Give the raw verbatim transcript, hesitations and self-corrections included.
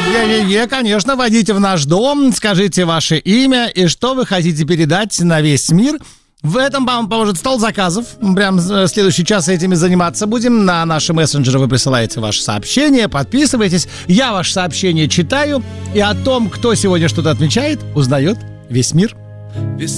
Е-е-е, конечно, войдите в наш дом, скажите ваше имя и что вы хотите передать на весь мир. В этом вам поможет стол заказов. Прям следующий час этими заниматься будем. На наши мессенджеры вы присылаете ваши сообщения, подписывайтесь. Я ваши сообщения читаю. И о том, кто сегодня что-то отмечает, узнает весь мир.